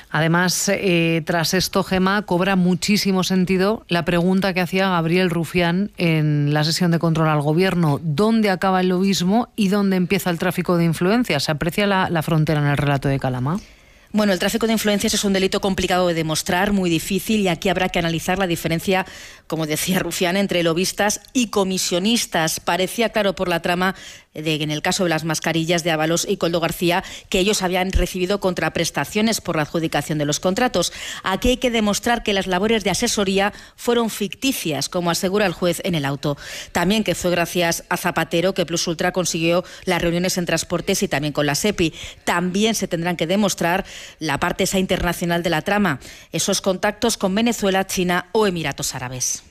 Además, tras esto, Gemma, cobra muchísimo sentido la pregunta que hacía Gabriel Rufián en la sesión de control al Gobierno. ¿Dónde acaba el lobismo y dónde empieza el tráfico de influencias? ¿Se aprecia la frontera en el relato de Calama? Bueno, el tráfico de influencias es un delito complicado de demostrar, muy difícil, y aquí habrá que analizar la diferencia, como decía Rufián, entre lobistas y comisionistas. Parecía claro por la trama en el caso de las mascarillas de Ábalos y Koldo García, que ellos habían recibido contraprestaciones por la adjudicación de los contratos. Aquí hay que demostrar que las labores de asesoría fueron ficticias, como asegura el juez en el auto. También que fue gracias a Zapatero que Plus Ultra consiguió las reuniones en transportes y también con la SEPI. También se tendrán que demostrar la parte esa internacional de la trama, esos contactos con Venezuela, China o Emiratos Árabes.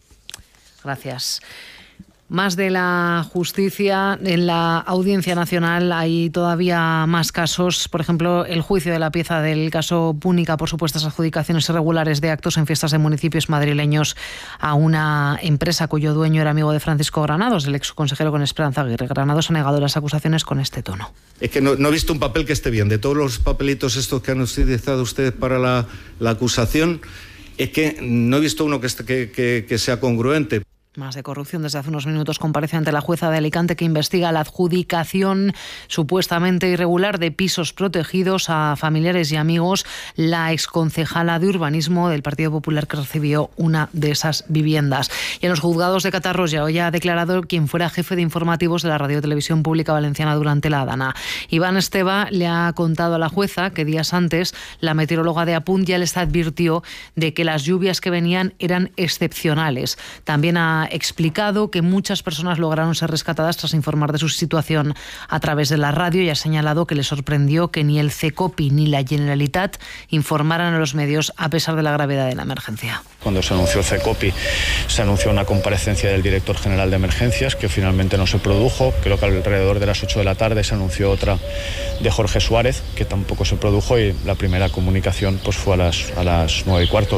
Gracias. Más de la justicia. En la Audiencia Nacional hay todavía más casos. Por ejemplo, el juicio de la pieza del caso Púnica por supuestas adjudicaciones irregulares de actos en fiestas de municipios madrileños a una empresa cuyo dueño era amigo de Francisco Granados, el exconsejero con Esperanza Aguirre. Granados ha negado las acusaciones con este tono. Es que no he visto un papel que esté bien. De todos los papelitos estos que han utilizado ustedes para la acusación, es que no he visto uno que sea congruente. Más de corrupción. Desde hace unos minutos comparece ante la jueza de Alicante que investiga la adjudicación supuestamente irregular de pisos protegidos a familiares y amigos. La exconcejala de urbanismo del Partido Popular que recibió una de esas viviendas. Y en los juzgados de Catarroja hoy ha declarado quien fuera jefe de informativos de la Radio Televisión Pública Valenciana durante la Dana. Iván Esteva le ha contado a la jueza que días antes la meteoróloga de Apunt ya les advirtió de que las lluvias que venían eran excepcionales. También ha explicado que muchas personas lograron ser rescatadas tras informar de su situación a través de la radio, y ha señalado que le sorprendió que ni el CECOPI ni la Generalitat informaran a los medios a pesar de la gravedad de la emergencia. Cuando se anunció CECOPI se anunció una comparecencia del director general de emergencias que finalmente no se produjo. Creo que alrededor de las 8 de la tarde se anunció otra de Jorge Suárez que tampoco se produjo, y la primera comunicación pues fue a las 9:15.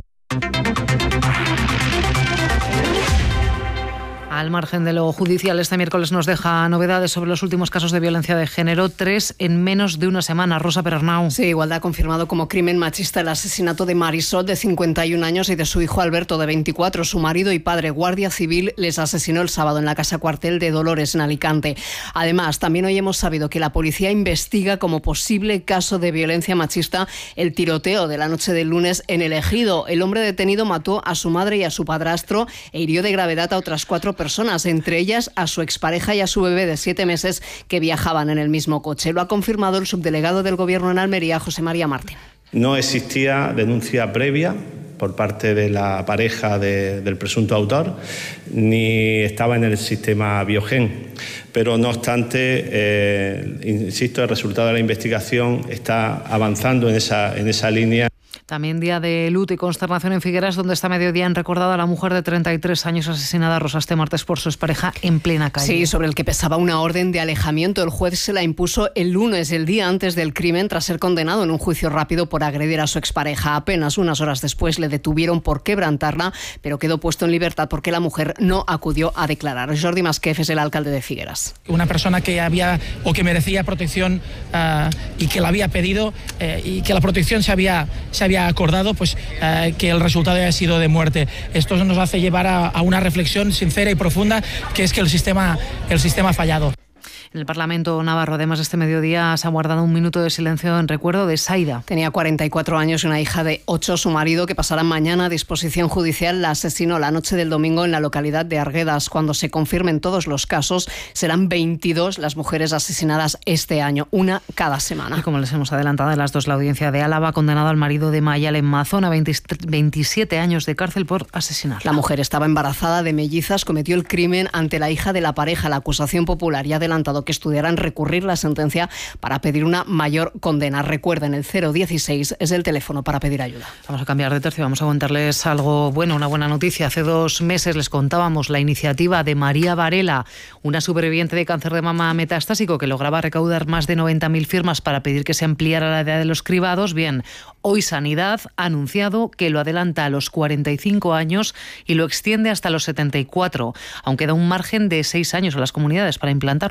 Al margen de lo judicial, este miércoles nos deja novedades sobre los últimos casos de violencia de género, 3 en menos de una semana. Rosa Perarnau. Sí, Igualdad ha confirmado como crimen machista el asesinato de Marisol, de 51 años, y de su hijo Alberto, de 24. Su marido y padre, guardia civil, les asesinó el sábado en la casa cuartel de Dolores, en Alicante. Además, también hoy hemos sabido que la policía investiga como posible caso de violencia machista el tiroteo de la noche del lunes en El Ejido. El hombre detenido mató a su madre y a su padrastro e hirió de gravedad a otras 4 personas, entre ellas a su expareja y a su bebé de 7 meses que viajaban en el mismo coche. Lo ha confirmado el subdelegado del Gobierno en Almería, José María Martín. No existía denuncia previa por parte de la pareja del presunto autor, ni estaba en el sistema Biogen. Pero no obstante, insisto, el resultado de la investigación está avanzando en esa línea. También día de luto y consternación en Figueras, donde esta mediodía han recordado a la mujer de 33 años asesinada, Rosa, este martes por su expareja en plena calle. Sí, sobre el que pesaba una orden de alejamiento. El juez se la impuso el lunes, el día antes del crimen, tras ser condenado en un juicio rápido por agredir a su expareja. Apenas unas horas después le detuvieron por quebrantarla, pero quedó puesto en libertad porque la mujer no acudió a declarar. Jordi Masquef es el alcalde de Figueras. Una persona que había o que merecía protección y que la había pedido y que la protección se había acordado, pues que el resultado haya sido de muerte. Esto nos hace llevar a una reflexión sincera y profunda, que es que el sistema ha fallado. En el Parlamento navarro, además, este mediodía se ha guardado un minuto de silencio en recuerdo de Saida. Tenía 44 años y una hija de 8. Su marido, que pasará mañana a disposición judicial, la asesinó la noche del domingo en la localidad de Arguedas. Cuando se confirmen todos los casos, serán 22 las mujeres asesinadas este año, una cada semana. Y como les hemos adelantado de las dos, la audiencia de Álava ha condenado al marido de Mayal en Mazón a 27 años de cárcel por asesinar. La mujer estaba embarazada de mellizas, cometió el crimen ante la hija de la pareja. La acusación popular ya ha adelantado que estudiarán recurrir la sentencia para pedir una mayor condena. Recuerden, el 016 es el teléfono para pedir ayuda. Vamos a cambiar de tercio, vamos a contarles algo bueno, una buena noticia. Hace 2 meses les contábamos la iniciativa de María Varela, una superviviente de cáncer de mama metastásico que lograba recaudar más de 90.000 firmas para pedir que se ampliara la edad de los cribados. Bien, hoy Sanidad ha anunciado que lo adelanta a los 45 años y lo extiende hasta los 74, aunque da un margen de 6 años a las comunidades para implantarlo. Luis Valle.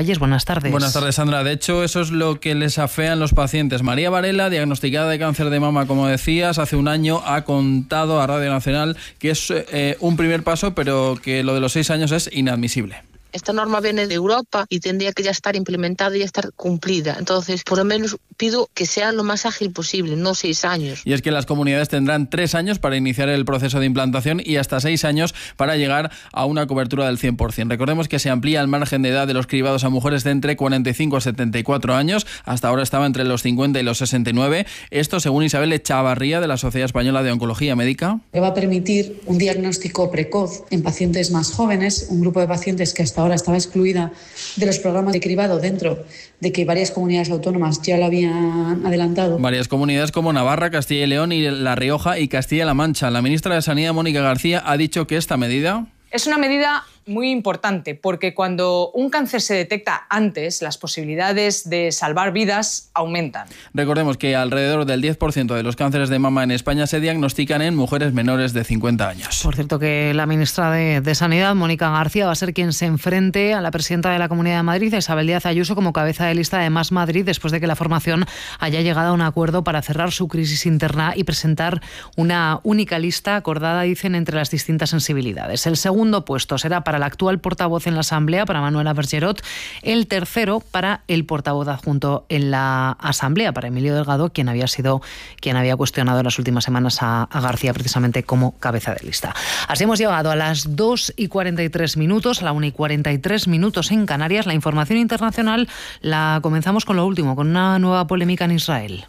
Reyes, buenas tardes. Buenas tardes, Sandra. De hecho, eso es lo que les afean los pacientes. María Varela, diagnosticada de cáncer de mama, como decías, hace un año ha contado a Radio Nacional que es un primer paso, pero que lo de los 6 años es inadmisible. Esta norma viene de Europa y tendría que ya estar implementada y ya estar cumplida. Entonces, por lo menos pido que sea lo más ágil posible, no 6 años. Y es que las comunidades tendrán 3 años para iniciar el proceso de implantación y hasta 6 años para llegar a una cobertura del 100%. Recordemos que se amplía el margen de edad de los cribados a mujeres de entre 45 a 74 años. Hasta ahora estaba entre los 50 y los 69. Esto, según Isabel Echavarría, de la Sociedad Española de Oncología Médica. Que va a permitir un diagnóstico precoz en pacientes más jóvenes, un grupo de pacientes que hasta ahora estaba excluida de los programas de cribado, dentro de que varias comunidades autónomas ya lo habían adelantado. Varias comunidades como Navarra, Castilla y León y La Rioja y Castilla-La Mancha. La ministra de Sanidad, Mónica García, ha dicho que esta medida... Es una medida muy importante porque cuando un cáncer se detecta antes, las posibilidades de salvar vidas aumentan. Recordemos que alrededor del 10% de los cánceres de mama en España se diagnostican en mujeres menores de 50 años. Por cierto, que la ministra de Sanidad, Mónica García, va a ser quien se enfrente a la presidenta de la Comunidad de Madrid, Isabel Díaz Ayuso, como cabeza de lista de Más Madrid, después de que la formación haya llegado a un acuerdo para cerrar su crisis interna y presentar una única lista acordada, dicen, entre las distintas sensibilidades. El segundo puesto será para el actual portavoz en la Asamblea, para Manuela Bergerot, el tercero para el portavoz adjunto en la Asamblea, para Emilio Delgado, quien había cuestionado en las últimas semanas a García precisamente como cabeza de lista. Así hemos llegado a las 2:43, a la 1:43 en Canarias. La información internacional la comenzamos con lo último, con una nueva polémica en Israel.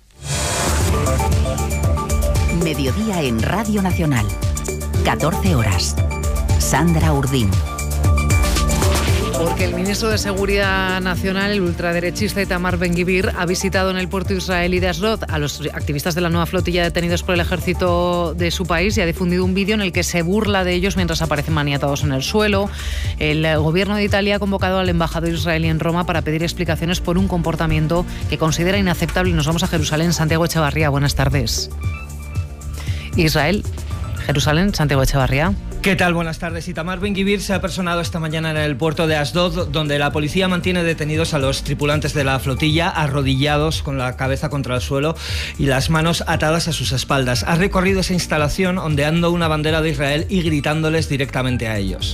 Mediodía en Radio Nacional, 14 horas. Sandra Urdín. Porque el ministro de Seguridad Nacional, el ultraderechista Itamar Ben-Gvir, ha visitado en el puerto israelí de Ashdod a los activistas de la nueva flotilla detenidos por el ejército de su país y ha difundido un vídeo en el que se burla de ellos mientras aparecen maniatados en el suelo. El gobierno de Italia ha convocado al embajador israelí en Roma para pedir explicaciones por un comportamiento que considera inaceptable. Y nos vamos a Jerusalén. Santiago Echevarría, buenas tardes. Israel, Jerusalén, Santiago Echevarría. ¿Qué tal? Buenas tardes. Itamar Ben-Gvir se ha personado esta mañana en el puerto de Ashdod, donde la policía mantiene detenidos a los tripulantes de la flotilla, arrodillados con la cabeza contra el suelo y las manos atadas a sus espaldas. Ha recorrido esa instalación ondeando una bandera de Israel y gritándoles directamente a ellos.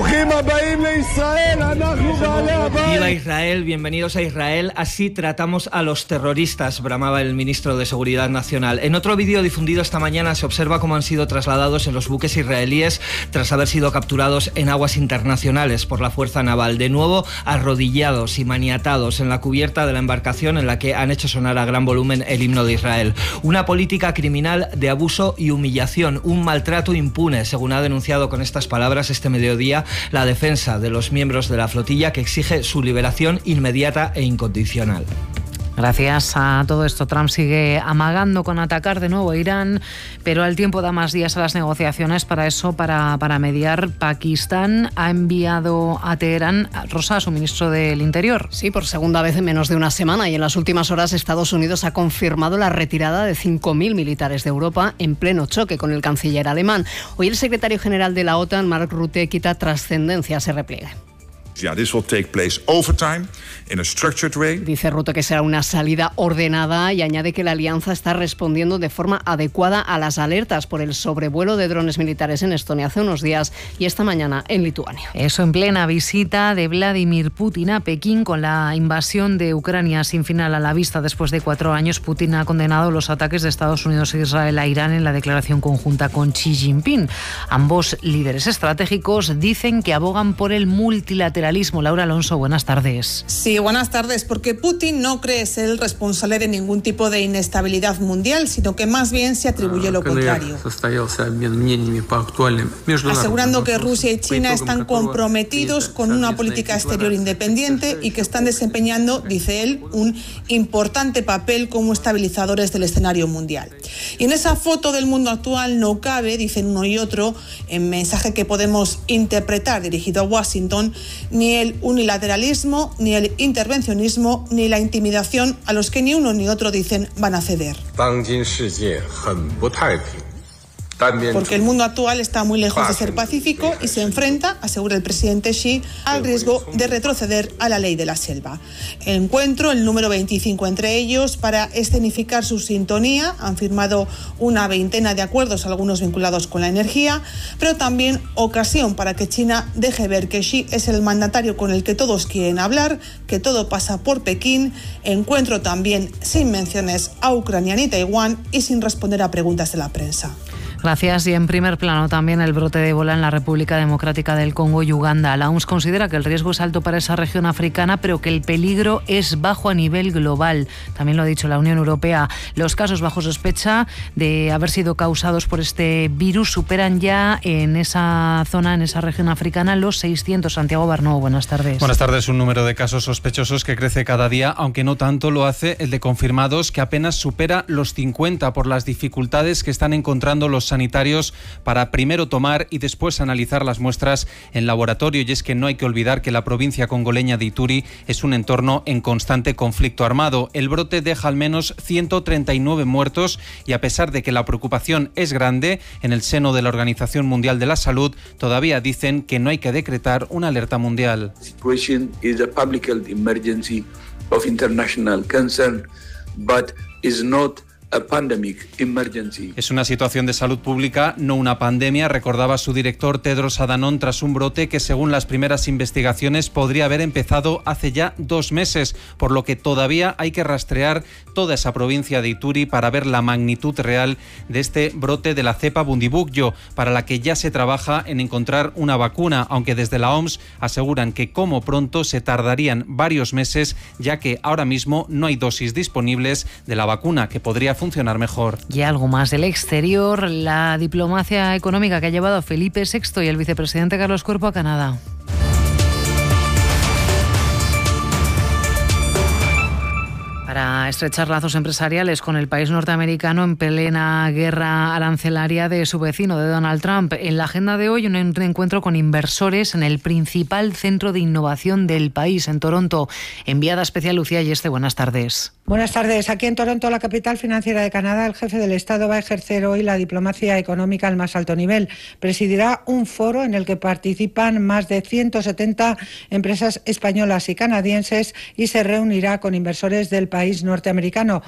¡Viva Israel! Bienvenidos a Israel. Así tratamos a los terroristas, bramaba el ministro de Seguridad Nacional. En otro vídeo difundido esta mañana se observa cómo han sido trasladados en los buques israelíes tras haber sido capturados en aguas internacionales por la Fuerza Naval, de nuevo arrodillados y maniatados en la cubierta de la embarcación en la que han hecho sonar a gran volumen el himno de Israel. Una política criminal de abuso y humillación, un maltrato impune, según ha denunciado con estas palabras este mediodía la defensa de los miembros de la flotilla, que exige su liberación inmediata e incondicional. Gracias a todo esto, Trump sigue amagando con atacar de nuevo a Irán, pero al tiempo da más días a las negociaciones. Para eso, para mediar, Pakistán ha enviado a Teherán a Rosa, su ministro del Interior. Sí, por segunda vez en menos de una semana, y en las últimas horas Estados Unidos ha confirmado la retirada de 5.000 militares de Europa en pleno choque con el canciller alemán. Hoy el secretario general de la OTAN, Mark Rutte, quita trascendencia a ese repliegue. This will take place over time, in a structured way. Dice Rutte que será una salida ordenada y añade que la alianza está respondiendo de forma adecuada a las alertas por el sobrevuelo de drones militares en Estonia hace unos días y esta mañana en Lituania. Eso en plena visita de Vladimir Putin a Pekín con la invasión de Ucrania sin final a la vista después de 4 años. Putin ha condenado los ataques de Estados Unidos e Israel a Irán en la declaración conjunta con Xi Jinping. Ambos líderes estratégicos dicen que abogan por el multilateralismo. Laura Alonso, buenas tardes. Sí, buenas tardes, porque Putin no cree ser el responsable de ningún tipo de inestabilidad mundial, sino que más bien se atribuye lo contrario. Asegurando que Rusia y China están comprometidos con una política exterior independiente y que están desempeñando, dice él, un importante papel como estabilizadores del escenario mundial. Y en esa foto del mundo actual no cabe, dicen uno y otro, en mensaje que podemos interpretar dirigido a Washington, ni el unilateralismo, ni el intervencionismo, ni la intimidación a los que ni uno ni otro dicen van a ceder. porque el mundo actual está muy lejos de ser pacífico y se enfrenta, asegura el presidente Xi, al riesgo de retroceder a la ley de la selva. El encuentro, el número 25 entre ellos, para escenificar su sintonía, han firmado una veintena de acuerdos, algunos vinculados con la energía, pero también ocasión para que China deje ver que Xi es el mandatario con el que todos quieren hablar, que todo pasa por Pekín. Encuentro también sin menciones a Ucrania ni Taiwán y sin responder a preguntas de la prensa. Gracias. Y en primer plano también el brote de ébola en la República Democrática del Congo y Uganda. La OMS considera que el riesgo es alto para esa región africana, pero que el peligro es bajo a nivel global. También lo ha dicho la Unión Europea. Los casos bajo sospecha de haber sido causados por este virus superan ya en esa zona, en esa región africana, los 600. Santiago Barnó, buenas tardes. Buenas tardes. Un número de casos sospechosos que crece cada día, aunque no tanto lo hace el de confirmados, que apenas supera los 50 por las dificultades que están encontrando los sanitarios para primero tomar y después analizar las muestras en laboratorio. Y es que no hay que olvidar que la provincia congoleña de Ituri es un entorno en constante conflicto armado. El brote deja al menos 139 muertos y, a pesar de que la preocupación es grande, en el seno de la Organización Mundial de la Salud todavía dicen que no hay que decretar una alerta mundial. Situation is a public health emergency of international concern, but is not a pandemic emergency. Es una situación de salud pública, no una pandemia, recordaba su director Tedros Adhanom tras un brote que, según las primeras investigaciones, podría haber empezado hace ya 2 meses, por lo que todavía hay que rastrear toda esa provincia de Ituri para ver la magnitud real de este brote de la cepa Bundibugyo, para la que ya se trabaja en encontrar una vacuna, aunque desde la OMS aseguran que como pronto se tardarían varios meses, ya que ahora mismo no hay dosis disponibles de la vacuna que podría funcionar mejor. Y algo más del exterior, la diplomacia económica que ha llevado a Felipe VI y el vicepresidente Carlos Cuerpo a Canadá. Para estrechar lazos empresariales con el país norteamericano en plena guerra arancelaria de su vecino, de Donald Trump. En la agenda de hoy, un encuentro con inversores en el principal centro de innovación del país, en Toronto. Enviada especial Lucía Yeste, buenas tardes. Buenas tardes. Aquí en Toronto, la capital financiera de Canadá, el jefe del Estado va a ejercer hoy la diplomacia económica al más alto nivel. Presidirá un foro en el que participan más de 170 empresas españolas y canadienses y se reunirá con inversores del país norteamericano,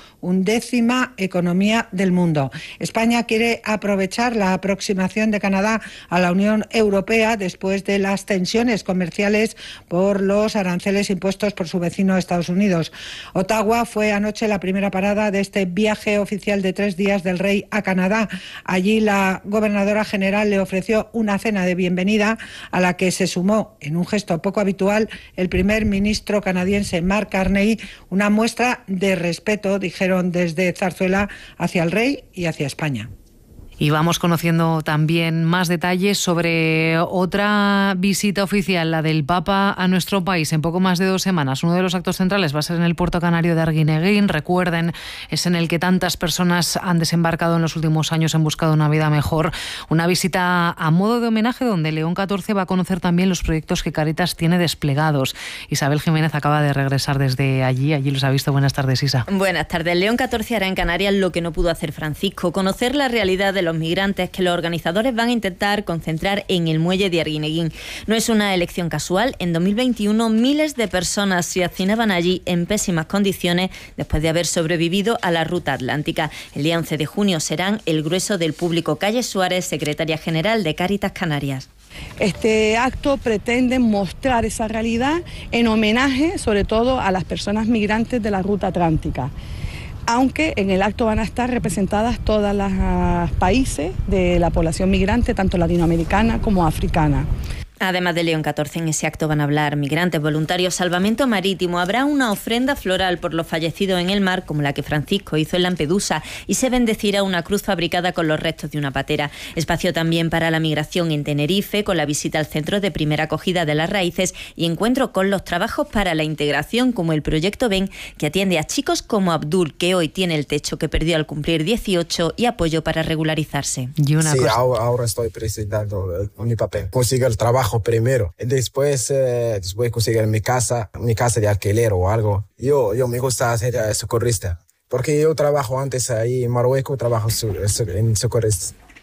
11ª economía del mundo. España quiere aprovechar la aproximación de Canadá a la Unión Europea después de las tensiones comerciales por los aranceles impuestos por su vecino Estados Unidos. Ottawa fue anoche la primera parada de este viaje oficial de 3 días del rey a Canadá. Allí la gobernadora general le ofreció una cena de bienvenida a la que se sumó, en un gesto poco habitual, el primer ministro canadiense Mark Carney, una muestra de respeto, dijeron desde Zarzuela, hacia el rey y hacia España. Y vamos conociendo también más detalles sobre otra visita oficial, la del Papa a nuestro país en poco más de 2 semanas. Uno de los actos centrales va a ser en el puerto canario de Arguineguín. Recuerden, es en el que tantas personas han desembarcado en los últimos años en busca de una vida mejor. Una visita a modo de homenaje donde León XIV va a conocer también los proyectos que Cáritas tiene desplegados. Isabel Jiménez acaba de regresar desde allí. Allí los ha visto. Buenas tardes, Isa. Buenas tardes. León XIV hará en Canarias lo que no pudo hacer Francisco, conocer la realidad de los migrantes que los organizadores van a intentar concentrar en el muelle de Arguineguín. No es una elección casual. En 2021 miles de personas se hacinaban allí en pésimas condiciones después de haber sobrevivido a la ruta atlántica. El día 11 de junio serán el grueso del público. Calle Suárez, secretaria general de Cáritas Canarias. Este acto pretende mostrar esa realidad en homenaje sobre todo a las personas migrantes de la ruta atlántica. Aunque en el acto van a estar representadas todos los países de la población migrante, tanto latinoamericana como africana. Además de León XIV, en ese acto van a hablar migrantes, voluntarios, salvamento marítimo. Habrá una ofrenda floral por los fallecidos en el mar, como la que Francisco hizo en Lampedusa, y se bendecirá una cruz fabricada con los restos de una patera. Espacio también para la migración en Tenerife, con la visita al Centro de Primera Acogida de las Raíces y encuentro con los trabajos para la integración, como el proyecto BEN, que atiende a chicos como Abdul, que hoy tiene el techo que perdió al cumplir 18, y apoyo para regularizarse. Sí, ahora estoy presentando mi papel. Consigo el trabajo primero, después conseguir mi casa de alquiler o algo. Yo me gusta ser socorrista, porque yo trabajo antes ahí en Marruecos, trabajo en socorrista.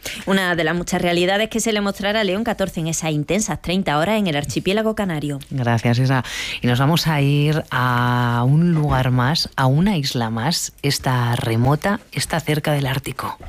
Una de las muchas realidades que se le mostrará a León XIV en esas intensas 30 horas en el archipiélago canario. Gracias, Isa. Y nos vamos a ir a un lugar más, a una isla más. Esta remota, está cerca del Ártico.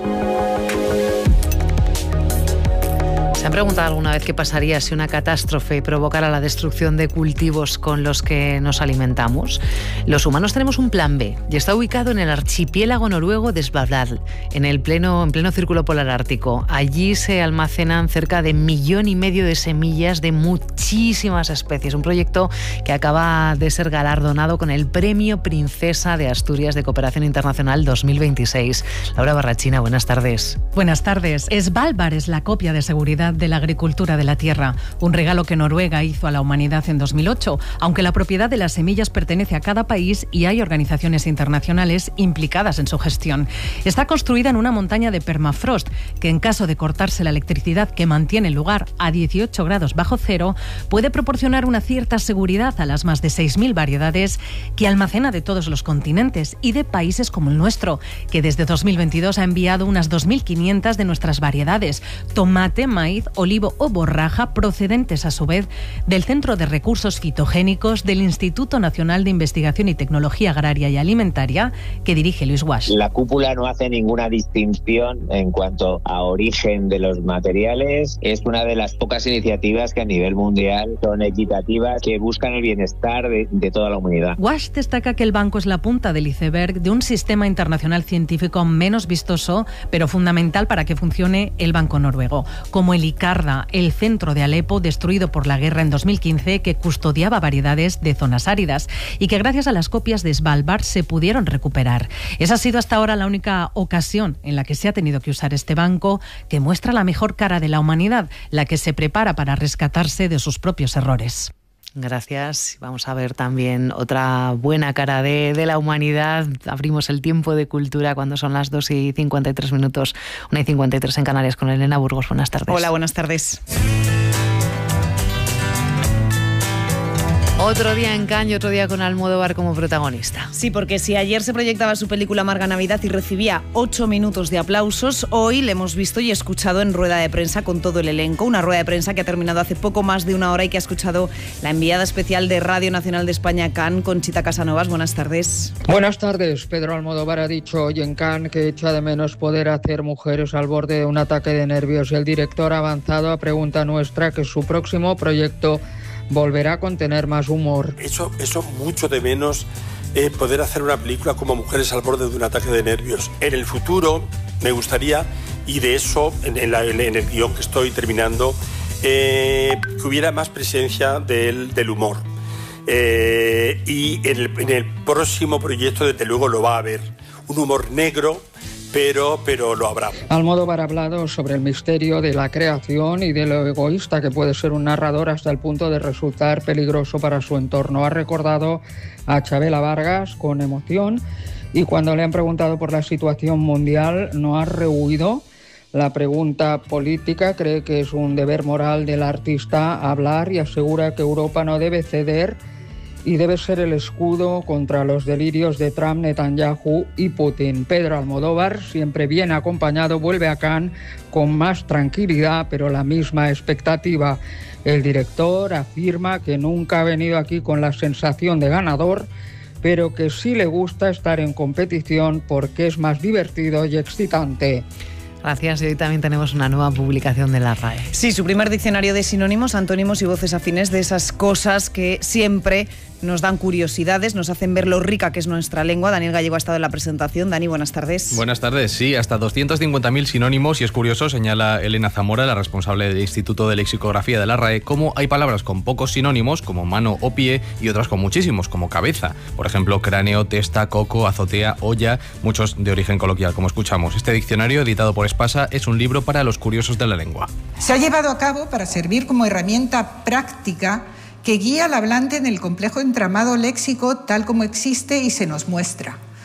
¿Se han preguntado alguna vez qué pasaría si una catástrofe provocara la destrucción de cultivos con los que nos alimentamos? Los humanos tenemos un plan B y está ubicado en el archipiélago noruego de Svalbard, en pleno círculo polar ártico. Allí se almacenan cerca de 1,5 millones de semillas de muchísimas especies. Un proyecto que acaba de ser galardonado con el Premio Princesa de Asturias de Cooperación Internacional 2026. Laura Barrachina, buenas tardes. Buenas tardes. Svalbard es la copia de seguridad de la agricultura de la tierra, un regalo que Noruega hizo a la humanidad en 2008, aunque la propiedad de las semillas pertenece a cada país y hay organizaciones internacionales implicadas en su gestión. Está construida en una montaña de permafrost que, en caso de cortarse la electricidad que mantiene el lugar a 18 grados bajo cero, puede proporcionar una cierta seguridad a las más de 6.000 variedades que almacena de todos los continentes y de países como el nuestro, que desde 2022 ha enviado unas 2.500 de nuestras variedades: tomate, maíz, olivo o borraja, procedentes a su vez del Centro de Recursos Fitogénicos del Instituto Nacional de Investigación y Tecnología Agraria y Alimentaria, que dirige Luis Guasch. La cúpula no hace ninguna distinción en cuanto a origen de los materiales. Es una de las pocas iniciativas que a nivel mundial son equitativas, que buscan el bienestar de toda la humanidad. Guasch destaca que el banco es la punta del iceberg de un sistema internacional científico menos vistoso, pero fundamental para que funcione el Banco Noruego, como el ICARDA, el centro de Alepo destruido por la guerra en 2015, que custodiaba variedades de zonas áridas y que gracias a las copias de Svalbard se pudieron recuperar. Esa ha sido hasta ahora la única ocasión en la que se ha tenido que usar este banco, que muestra la mejor cara de la humanidad, la que se prepara para rescatarse de sus propios errores. Gracias. Vamos a ver también otra buena cara de la humanidad. Abrimos el tiempo de cultura cuando son las 2:53, 1:53 en Canarias, con Elena Burgos. Buenas tardes. Hola, buenas tardes. Otro día en Cannes y otro día con Almodóvar como protagonista. Sí, porque si ayer se proyectaba su película Amarga Navidad y recibía 8 minutos de aplausos, hoy le hemos visto y escuchado en rueda de prensa con todo el elenco. Una rueda de prensa que ha terminado hace poco más de una hora y que ha escuchado la enviada especial de Radio Nacional de España a Cannes, Conchita Casanovas. Buenas tardes. Buenas tardes. Pedro Almodóvar ha dicho hoy en Cannes que echa de menos poder hacer Mujeres al borde de un ataque de nervios. El director ha avanzado a pregunta nuestra que su próximo proyecto volverá a contener más humor. Eso mucho de menos, poder hacer una película como Mujeres al borde de un ataque de nervios. En el futuro me gustaría, y de eso en el guión que estoy terminando, que hubiera más presencia del humor. Y en el próximo proyecto desde luego lo va a haber. Un humor negro, pero lo habrá. Almodóvar ha hablado sobre el misterio de la creación y de lo egoísta que puede ser un narrador hasta el punto de resultar peligroso para su entorno. Ha recordado a Chabela Vargas con emoción y cuando le han preguntado por la situación mundial no ha rehuido la pregunta política. Cree que es un deber moral del artista hablar y asegura que Europa no debe ceder y debe ser el escudo contra los delirios de Trump, Netanyahu y Putin. Pedro Almodóvar, siempre bien acompañado, vuelve a Cannes con más tranquilidad, pero la misma expectativa. El director afirma que nunca ha venido aquí con la sensación de ganador, pero que sí le gusta estar en competición porque es más divertido y excitante. Gracias. Y hoy también tenemos una nueva publicación de la RAE. Sí, su primer diccionario de sinónimos, antónimos y voces afines, de esas cosas que siempre nos dan curiosidades, nos hacen ver lo rica que es nuestra lengua. Daniel Gallego ha estado en la presentación. Dani, buenas tardes. Buenas tardes. Sí, hasta 250.000 sinónimos, y es curioso, señala Elena Zamora, la responsable del Instituto de Lexicografía de la RAE, cómo hay palabras con pocos sinónimos, como mano o pie, y otras con muchísimos, como cabeza. Por ejemplo, cráneo, testa, coco, azotea, olla, muchos de origen coloquial, como escuchamos. Este diccionario, editado por Espasa, es un libro para los curiosos de la lengua. Se ha llevado a cabo para servir como herramienta práctica que guía al hablante en el complejo entramado léxico tal como existe y se nos muestra.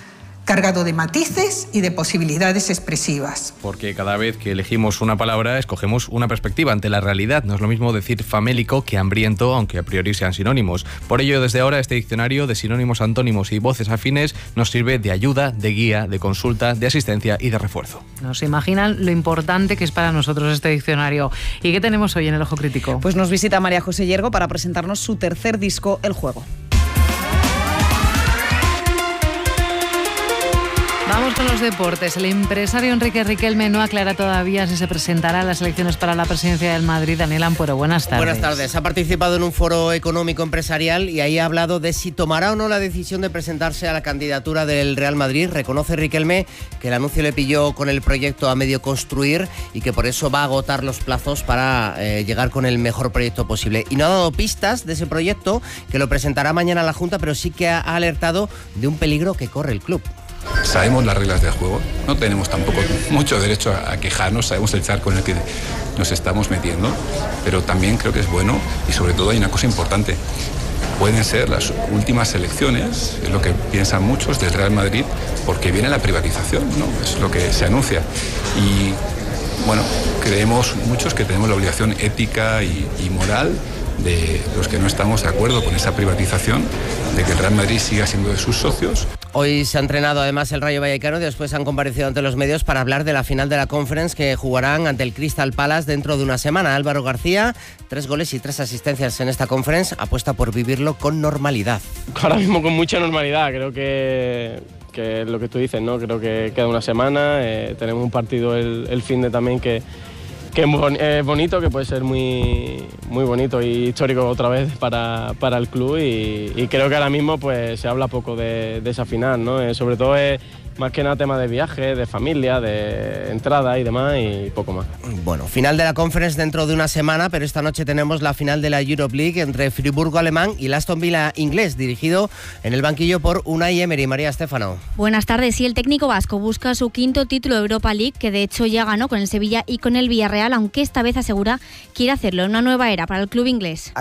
cargado de matices y de posibilidades expresivas. Porque cada vez que elegimos una palabra, escogemos una perspectiva ante la realidad. No es lo mismo decir famélico que hambriento, aunque a priori sean sinónimos. Por ello, desde ahora, este diccionario de sinónimos, antónimos y voces afines nos sirve de ayuda, de guía, de consulta, de asistencia y de refuerzo. No se imaginan lo importante que es para nosotros este diccionario. ¿Y qué tenemos hoy en el Ojo Crítico? Pues nos visita María José Yergo para presentarnos su tercer disco, El Juego. Vamos con los deportes. El empresario Enrique Riquelme no aclara todavía si se presentará a las elecciones para la presidencia del Madrid. Daniel Ampuero, buenas tardes. Buenas tardes. Ha participado en un foro económico empresarial y ahí ha hablado de si tomará o no la decisión de presentarse a la candidatura del Real Madrid. Reconoce Riquelme que el anuncio le pilló con el proyecto a medio construir y que por eso va a agotar los plazos para llegar con el mejor proyecto posible. Y no ha dado pistas de ese proyecto, que lo presentará mañana a la Junta, pero sí que ha alertado de un peligro que corre el club. Sabemos las reglas del juego, no tenemos tampoco mucho derecho a quejarnos, sabemos el charco en el que nos estamos metiendo, pero también creo que es bueno y sobre todo hay una cosa importante. Pueden ser las últimas elecciones, es lo que piensan muchos del Real Madrid, porque viene la privatización, ¿no? Es lo que se anuncia. Y bueno, creemos muchos que tenemos la obligación ética y moral de los que no estamos de acuerdo con esa privatización, de que el Real Madrid siga siendo de sus socios. Hoy se ha entrenado además el Rayo Vallecano y después han comparecido ante los medios para hablar de la final de la Conference que jugarán ante el Crystal Palace dentro de una semana. Álvaro García, 3 goles y 3 asistencias en esta Conference, apuesta por vivirlo con normalidad. Ahora mismo con mucha normalidad, creo que lo que tú dices, ¿no? Creo que queda una semana, tenemos un partido el fin de también que es bonito, que puede ser muy, muy bonito y histórico otra vez para el club y creo que ahora mismo pues se habla poco de esa final, ¿no? Sobre todo es más que nada tema de viaje, de familia, de entrada y demás y poco más. Bueno, final de la Conference dentro de una semana, pero esta noche tenemos la final de la Europe League entre Friburgo alemán y el Aston Villa inglés, dirigido en el banquillo por Unai Emery. María Estéfano. Buenas tardes. Y el técnico vasco busca su 5º título de Europa League, que de hecho ya ganó con el Sevilla y con el Villarreal, aunque esta vez asegura quiere hacerlo en una nueva era para el club inglés.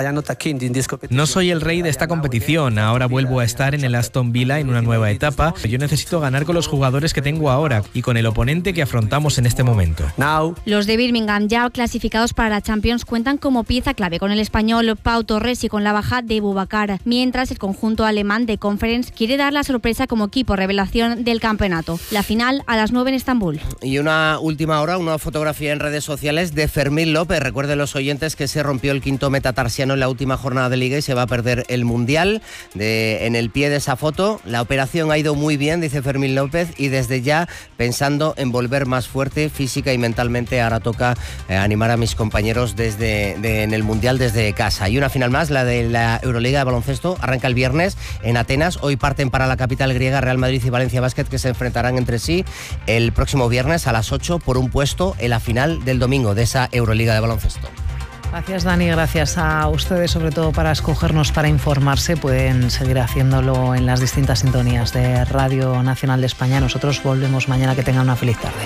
No soy el rey de esta competición, ahora vuelvo a estar en el Aston Villa en una nueva etapa. Yo necesito ganar con los jugadores que tengo ahora y con el oponente que afrontamos en este momento. Los de Birmingham, ya clasificados para la Champions, cuentan como pieza clave con el español Pau Torres y con la baja de Boubacar, mientras el conjunto alemán de Conference quiere dar la sorpresa como equipo revelación del campeonato. La final a las 9 en Estambul. Y una última hora, una fotografía en redes sociales de Fermín López. Recuerden los oyentes que se rompió el 5º metatarsiano en la última jornada de Liga y se va a perder el Mundial. En el pie de esa foto, la operación ha ido muy bien, dice Fermín López, y desde ya pensando en volver más fuerte física y mentalmente. Ahora toca animar a mis compañeros en el Mundial desde casa. Y una final más, la de la Euroliga de baloncesto, arranca el viernes en Atenas. Hoy parten para la capital griega Real Madrid y Valencia Basket, que se enfrentarán entre sí el próximo viernes a las 8 por un puesto en la final del domingo de esa Euroliga de baloncesto. Gracias, Dani, gracias a ustedes sobre todo para escogernos para informarse. Pueden seguir haciéndolo en las distintas sintonías de Radio Nacional de España. Nosotros volvemos mañana. Que tengan una feliz tarde.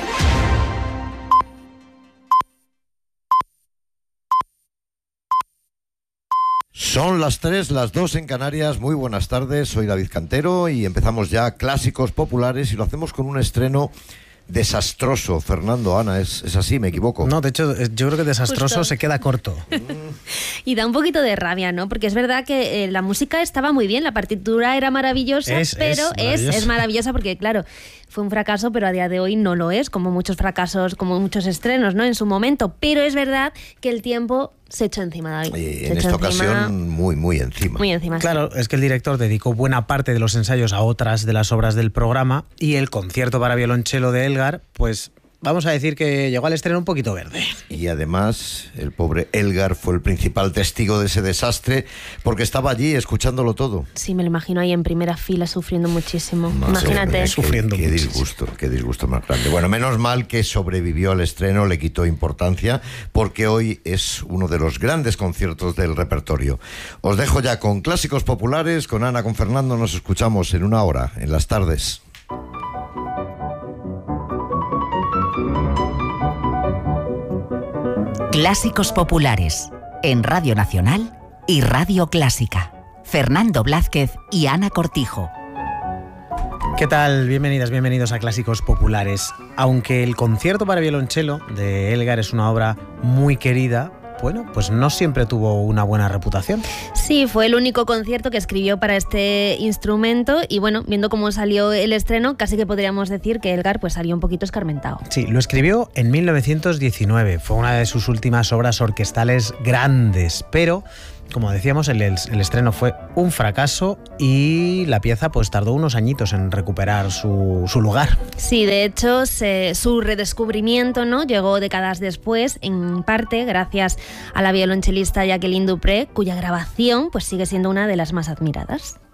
Son las 3, las 2 en Canarias. Muy buenas tardes, soy David Cantero y empezamos ya Clásicos Populares y lo hacemos con un estreno desastroso. Fernando, Ana, ¿es así? ¿Me equivoco? No, de hecho, yo creo que desastroso Justo. se queda corto. Y da un poquito de rabia, ¿no? Porque es verdad que la música estaba muy bien, la partitura era maravillosa, pero es maravillosa porque, claro, fue un fracaso, pero a día de hoy no lo es, como muchos fracasos, como muchos estrenos, ¿no? En su momento. Pero es verdad que el tiempo se echó encima, David. En esta ocasión, muy encima. Muy encima. Claro, es que el director dedicó buena parte de los ensayos a otras de las obras del programa y el concierto para violonchelo de Elgar, pues vamos a decir que llegó al estreno un poquito verde. Y además, el pobre Elgar fue el principal testigo de ese desastre porque estaba allí escuchándolo todo. Sí, me lo imagino ahí en primera fila sufriendo muchísimo. Más Imagínate. Sufriendo qué disgusto más grande. Bueno, menos mal que sobrevivió al estreno, le quitó importancia, porque hoy es uno de los grandes conciertos del repertorio. Os dejo ya con Clásicos Populares, con Ana, con Fernando, nos escuchamos en una hora, en las tardes. Clásicos Populares, en Radio Nacional y Radio Clásica. Fernando Blázquez y Ana Cortijo. ¿Qué tal? Bienvenidas, bienvenidos a Clásicos Populares. Aunque el concierto para violonchelo de Elgar es una obra muy querida, bueno, pues no siempre tuvo una buena reputación. Sí, fue el único concierto que escribió para este instrumento y bueno, viendo cómo salió el estreno, casi que podríamos decir que Elgar pues salió un poquito escarmentado. Sí, lo escribió en 1919, fue una de sus últimas obras orquestales grandes, pero como decíamos, el estreno fue un fracaso y la pieza pues tardó unos añitos en recuperar su lugar. Sí, de hecho, su redescubrimiento, ¿no?, llegó décadas después, en parte gracias a la violonchelista Jacqueline Dupré, cuya grabación pues sigue siendo una de las más admiradas.